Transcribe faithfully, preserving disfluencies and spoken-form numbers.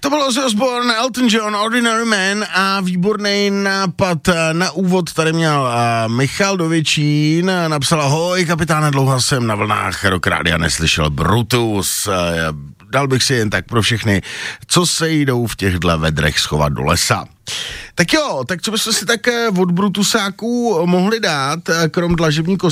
To byl Ozzy Osbourne, Elton John, Ordinary Man a výborný nápad na úvod tady měl uh, Michal Dověčín, napsal ahoj, kapitáne, dlouho jsem na vlnách Rock Rádia neslyšel Brutus, uh, dal bych si jen tak pro všechny, co se jdou v těchto vedrech schovat do lesa. Tak jo, tak co bychom si tak od Brutusáků mohli dát, krom dlažební